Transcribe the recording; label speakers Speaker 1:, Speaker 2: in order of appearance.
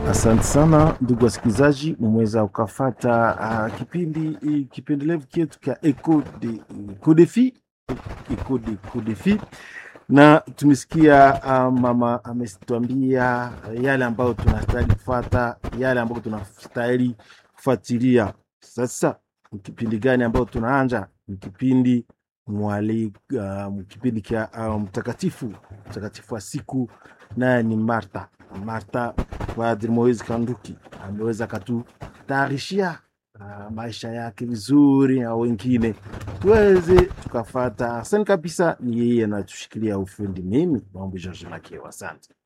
Speaker 1: Asante sana ndugu wasikilizaji, umeweza ukafata kipendelevu chetu cha Eco Defi, na tumesikia mama ametuambia yale ambayo tunastahili kufuata, yale ambayo tunastahili kufuatilia. Sasa kipindi gani ambayo tunaanza? Ni kipindi kipindi cha mtakatifu wa siku, naye ni Martha. Padri Moise Kanduki ameweza katutayarishia maisha yake vizuri, na wengine tuweze tukafata. Asante kabisa, ni yeye anatushikilia ufundi. Mimi mambo George Makeo, asante.